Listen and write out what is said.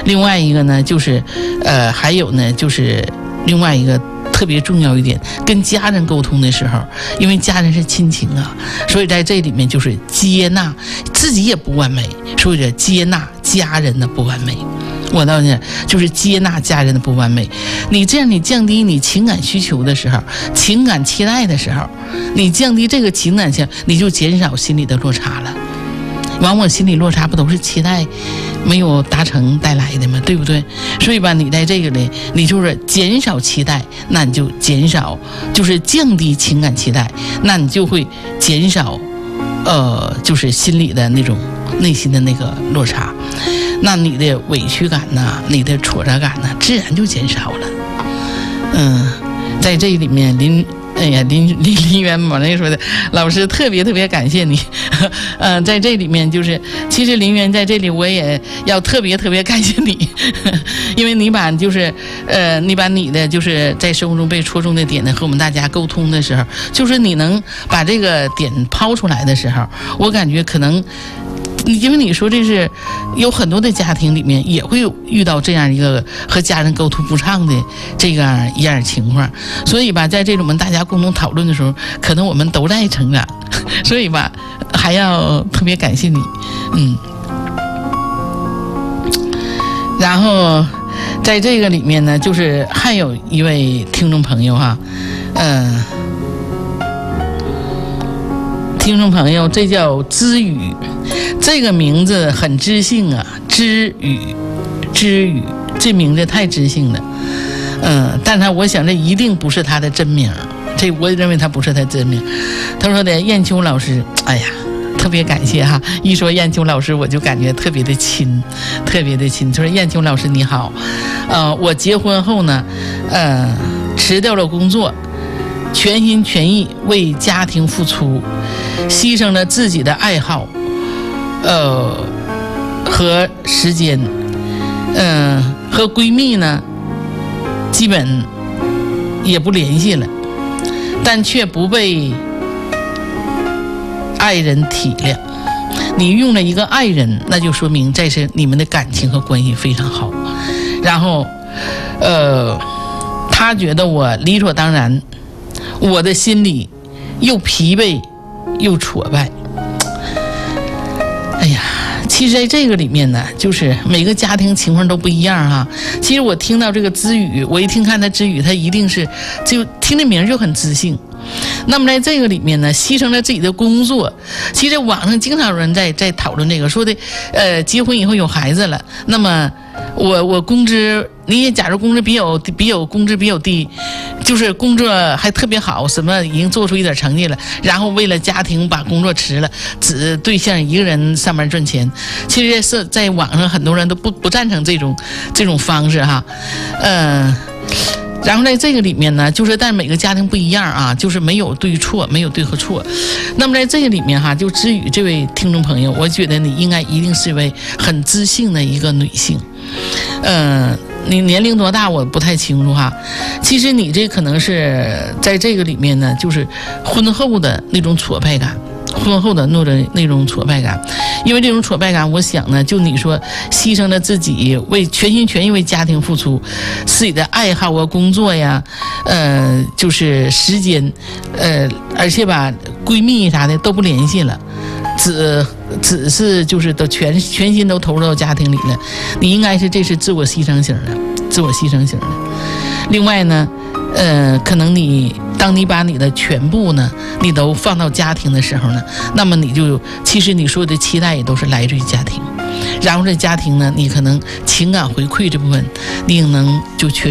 另外一个呢，就是还有呢，就是另外一个特别重要一点，跟家人沟通的时候，因为家人是亲情啊，所以在这里面就是接纳自己也不完美，所以接纳家人的不完美。我到呢就是接纳家人的不完美，你这样你降低你情感需求的时候，情感期待的时候，你降低这个情感性，你就减少心理的落差了。往往心理落差不都是期待没有达成带来的吗？对不对？所以吧，你在这个里，你就是减少期待，那你就减少，就是降低情感期待，那你就会减少，就是心理的那种内心的那个落差，那你的委屈感呐，你的挫折感呐，自然就减少了。在这里面林渊某人说的，老师特别感谢你。在这里面就是其实林渊在这里我也要特别感谢你，因为你把就是你把你的就是在生活中被戳中的点呢和我们大家沟通的时候，就是你能把这个点抛出来的时候，我感觉可能因为你说这是有很多的家庭里面也会遇到这样一个和家人沟通不畅的这样一样情况，所以吧，在这种我们大家共同讨论的时候，可能我们都在成长，所以吧，还要特别感谢你，然后在这个里面呢，就是还有一位听众朋友哈，听众朋友，这叫知语，这个名字很知性啊，知语，这名字太知性了，但是我想这一定不是他的真名，这我认为他不是他真名。他说的燕秋老师，哎呀，特别感谢哈！一说燕秋老师，我就感觉特别的亲。他说燕秋老师你好，我结婚后呢，辞掉了工作，全心全意为家庭付出，牺牲了自己的爱好，和时间，和闺蜜呢，基本也不联系了，但却不被爱人体谅。你用了一个爱人，那就说明这是你们的感情和关系非常好。然后，他觉得我理所当然，我的心里又疲惫又挫败。哎呀，其实在这个里面呢，就是每个家庭情况都不一样哈。其实我听到这个知语，我一听看他知语，他一定是就听这名就很知性。那么在这个里面呢，牺牲了自己的工作。其实网上经常有人在讨论这个，说的结婚以后有孩子了，那么我工资，你也假如工资比工资比较低，就是工作还特别好，什么已经做出一点成绩了，然后为了家庭把工作辞了，只对象一个人上班赚钱。其实是在网上很多人都不赞成这种方式哈，然后在这个里面呢，就是但每个家庭不一样啊，就是没有对错，没有对和错。那么在这个里面哈，就知语这位听众朋友，我觉得你应该一定是一位很知性的一个女性。你年龄多大我不太清楚哈。其实你这可能是在这个里面呢，就是婚后的那种挫败感。婚后的那种挫败感，因为这种挫败感，我想呢，就你说牺牲了自己，为全心全意为家庭付出，自己的爱好啊、工作呀，就是时间，而且吧，闺蜜啥的都不联系了，只是就是都全心都投入到家庭里了。你应该是这是自我牺牲型的。另外呢，可能当你把你的全部呢，你都放到家庭的时候呢，那么其实你所有的期待也都是来自于家庭，然后这家庭呢，你可能情感回馈这部分，你能就缺